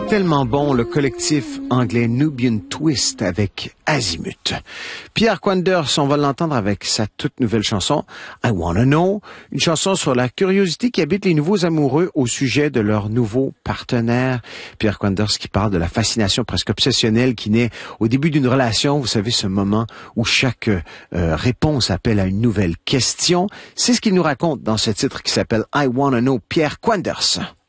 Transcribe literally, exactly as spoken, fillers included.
Tellement bon, le collectif anglais Nubian Twist avec Azimut. Pierre Quanders, on va l'entendre avec sa toute nouvelle chanson I Wanna Know, une chanson sur la curiosité qui habite les nouveaux amoureux au sujet de leur nouveau partenaire. Pierre Quanders qui parle de la fascination presque obsessionnelle qui naît au début d'une relation. Vous savez, ce moment où chaque euh, réponse appelle à une nouvelle question. C'est ce qu'il nous raconte dans ce titre qui s'appelle I Wanna Know, Pierre Quanders.